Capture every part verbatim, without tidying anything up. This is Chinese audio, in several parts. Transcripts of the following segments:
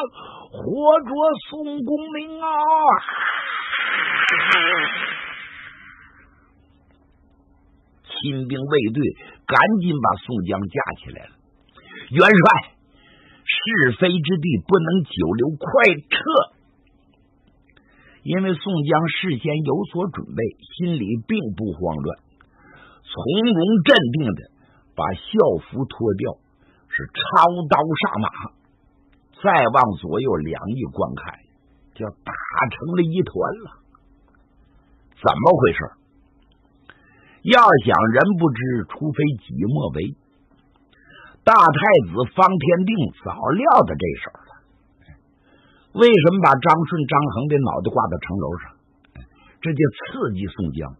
活捉宋公明啊！亲兵卫队赶紧把宋江架起来了。元帅，是非之地不能久留，快撤！因为宋江事先有所准备，心里并不慌乱，从容镇定的把校服脱掉，是抄刀上马，再往左右两翼观看，就打成了一团了。怎么回事？要想人不知，除非己莫为。大太子方天定早料到这手了。为什么把张顺、张衡的脑袋挂到城楼上？这就刺激宋江。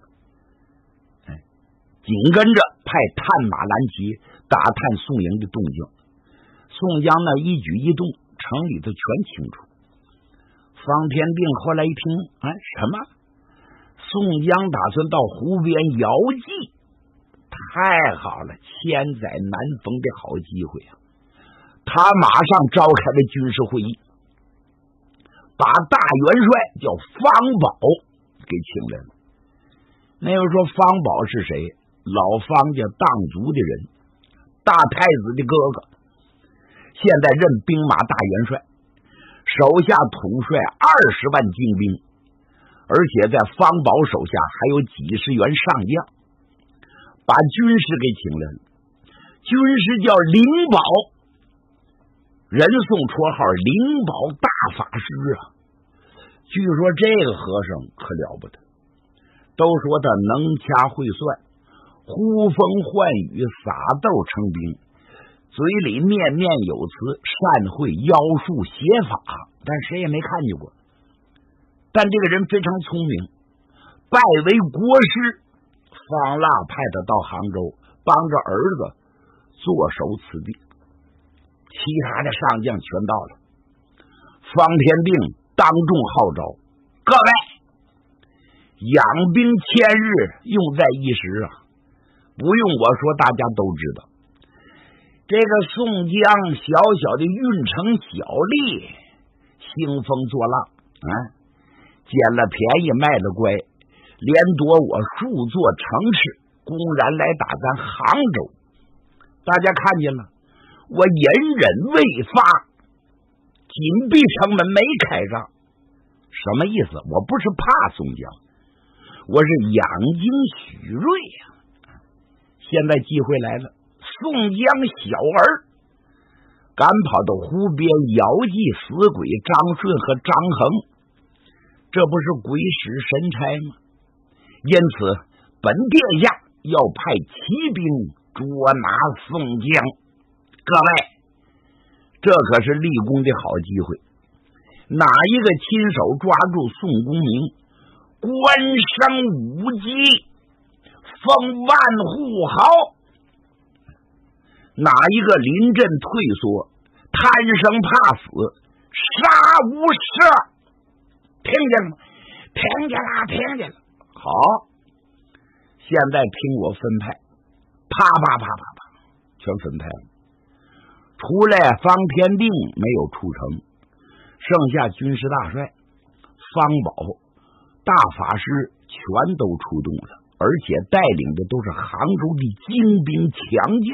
紧跟着派探马蓝旗打探宋营的动静。宋江那一举一动，城里头全清楚。方天定后来一听，哎，什么？宋江打算到湖边遥祭，太好了，千载难逢的好机会啊！他马上召开了军事会议，把大元帅叫方宝给请来了。那又说方宝是谁？老方家当族的人，大太子的哥哥，现在任兵马大元帅，手下统帅二十万精兵，而且在方宝手下还有几十员上将，把军师给请来了。军师叫灵宝，人送绰号灵宝大法师啊。据说这个和尚可了不得，都说他能掐会算，呼风唤雨，撒豆成兵，嘴里面面有词，善会妖术邪法，但谁也没看见过。但这个人非常聪明，拜为国师，方腊派他到杭州，帮着儿子坐守此地。其他的上将全到了。方天定当众号召，各位，养兵千日，用在一时啊！不用我说，大家都知道，这个宋江小小的运城小吏，兴风作浪啊，捡了便宜卖了乖，连夺我数座城池，公然来打咱杭州。大家看见了，我隐忍未发，紧闭城门没开张。什么意思？我不是怕宋江，我是养精蓄锐呀、啊。现在机会来了，宋江小儿赶跑到湖边遥祭死鬼张顺和张衡，这不是鬼使神差吗？因此本殿下要派骑兵捉拿宋江。各位，这可是立功的好机会，哪一个亲手抓住宋公明，官升五级，封万户豪，哪一个临阵退缩，贪生怕死，杀无赦。听见了吗？听见了，听见了。好，现在听我分派，啪啪啪啪啪，全分派了。除了方天定没有出城，剩下军师大帅方宝、大法师全都出动了，而且带领的都是杭州的精兵强将，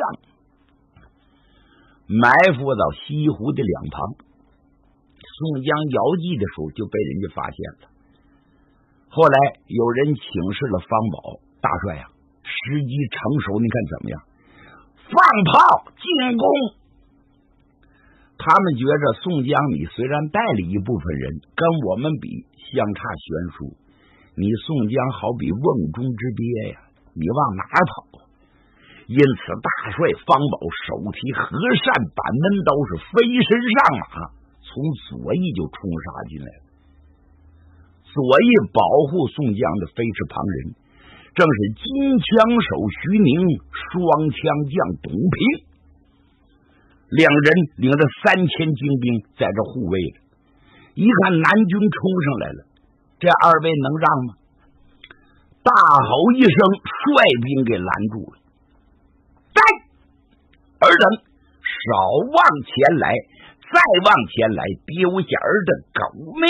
埋伏到西湖的两旁。宋江遥祭的时候就被人家发现了。后来有人请示了方宝大帅呀、啊，时机成熟，你看怎么样？放炮进攻！他们觉着宋江你虽然带了一部分人，跟我们比相差悬殊，你宋江好比瓮中之鳖呀，你往哪儿跑？因此大帅方宝手提和善板门刀，是飞身上马，从左翼就冲杀进来了。左翼保护宋江的非是旁人，正是金枪手徐宁、双枪将董平。两人领着三千精兵在这护卫着，一看南军冲上来了，这二位能让吗？大吼一声，率兵给拦住了。站！尔等少往前来， 再往前来，丢下儿的狗命。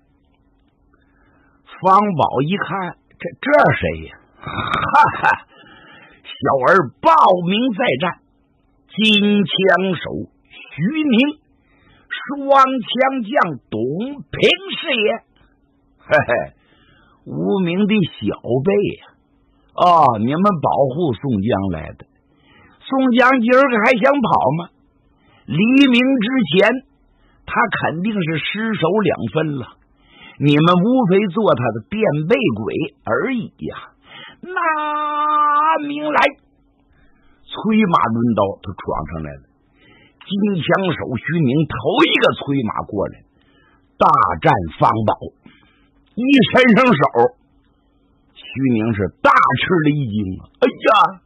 方宝一看，这这谁呀？哈哈，小儿报名再战，金枪手徐宁，双枪将董平是也。嘿嘿，无名的小辈呀、啊！哦，你们保护宋江来的。宋江今儿个还想跑吗？黎明之前，他肯定是失手两分了。你们无非做他的垫背鬼而已呀、啊！拿命来！催马抡刀，他闯上来了。金枪手徐宁头一个催马过来，大战方宝。一伸上手，徐宁是大吃了一惊啊！哎呀，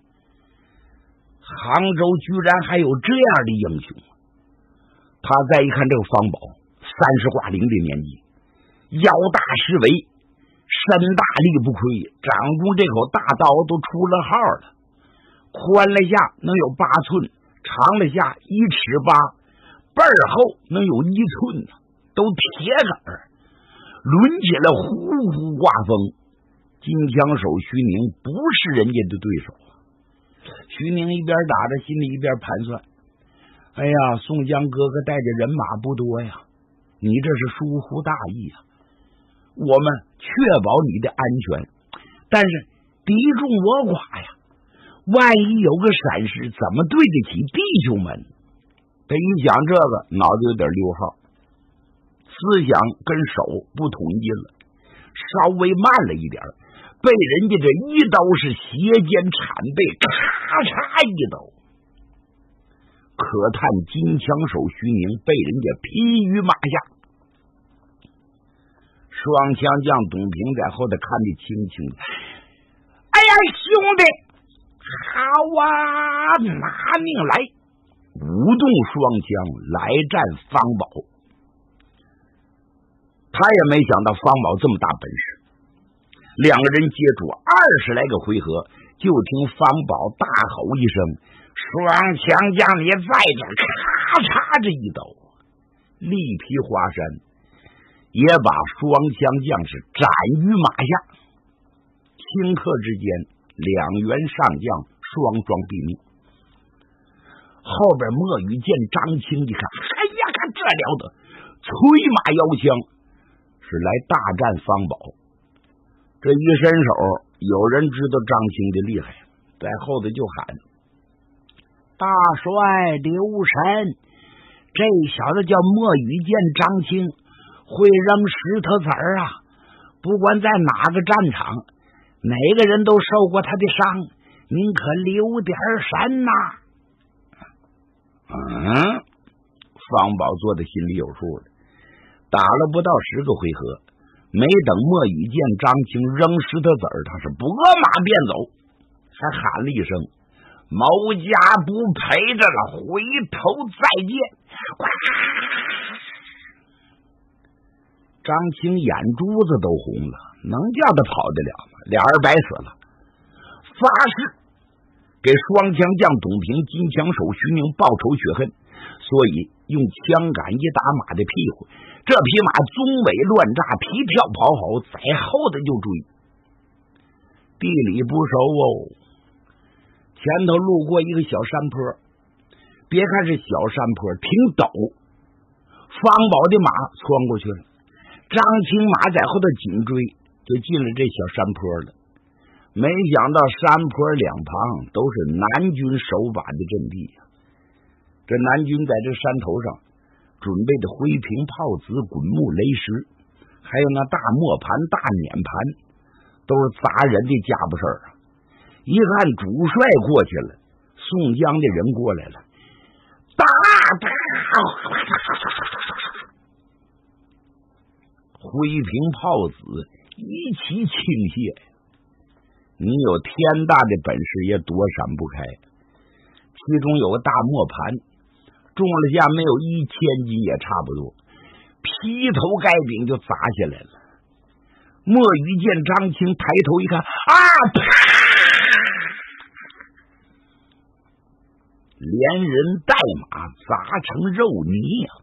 杭州居然还有这样的英雄！他再一看这个方宝，三十挂零的年纪，腰大势为，身大力不亏，掌中这口大刀都出了号了，宽了下能有八寸，长了下一尺八，背儿后能有一寸呢，都铁杆儿。抡起来呼呼刮风，金枪手徐宁不是人家的对手。徐宁一边打着，心里一边盘算：哎呀，宋江哥哥带着人马不多呀，你这是疏忽大意啊！我们确保你的安全，但是敌众我寡呀，万一有个闪失，怎么对得起弟兄们？他一想这个，脑子有点溜号。思想跟手不统一了，稍微慢了一点，被人家这一刀是斜肩铲背，咔嚓一刀。可叹金枪手徐宁被人家劈于马下，双枪将董平在后头看得清清的。哎呀，兄弟，好啊，拿命来！舞动双枪来战方宝。他也没想到方宝这么大本事，两个人接触二十来个回合，就听方宝大吼一声：“双枪将你在这！”咔嚓这一刀，力劈华山，也把双枪将是斩于马下。顷刻之间，两员上将双双毙命。后边莫雨见张青一看，哎呀，看这了得，催马摇枪。是来大战方宝，这一伸手，有人知道张青的厉害，在后头就喊：“大帅刘神，这小子叫莫雨见张青，会扔石头子儿啊！不管在哪个战场，哪个人都受过他的伤，您可留点神呐！”嗯，方宝做的心里有数了。打了不到十个回合，没等莫雨见张青扔石头子儿，他是拨马便走，还喊了一声：“某家不陪着了，回头再见！”张青眼珠子都红了，能叫他跑得了吗？俩人白死了。发誓给双枪将董平、金枪手徐宁报仇雪恨，所以用枪杆一打马的屁股。这匹马棕尾乱炸，皮跳跑吼，在后头就追。地理不熟哦，前头路过一个小山坡，别看是小山坡，挺陡。方宝的马窜过去了，张青马在后头紧追，就进了这小山坡了。没想到山坡两旁都是南军守把的阵地呀。这南军在这山头上准备的灰瓶炮子、滚木雷石，还有那大磨盘、大碾盘，都是砸人的家伙事儿啊！一看主帅过去了，宋江的人过来了，大大灰瓶炮子一齐倾泻，你有天大的本事也躲闪不开。其中有个大磨盘，重了下没有一千斤也差不多，劈头盖柄就砸下来了。莫雨见张青抬头一看，啊！啪！ 连人带马砸成肉泥呀！